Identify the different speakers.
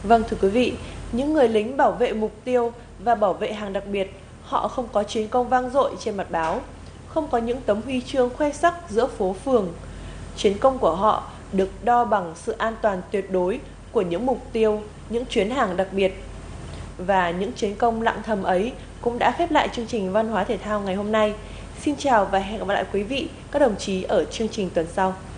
Speaker 1: Vâng thưa quý vị, những người lính bảo vệ mục tiêu và bảo vệ hàng đặc biệt, họ không có chiến công vang dội trên mặt báo, không có những tấm huy chương khoe sắc giữa phố phường. Chiến công của họ được đo bằng sự an toàn tuyệt đối của những mục tiêu, những chuyến hàng đặc biệt. Và những chiến công lặng thầm ấy cũng đã khép lại chương trình văn hóa thể thao ngày hôm nay. Xin chào và hẹn gặp lại quý vị, các đồng chí ở chương trình tuần sau.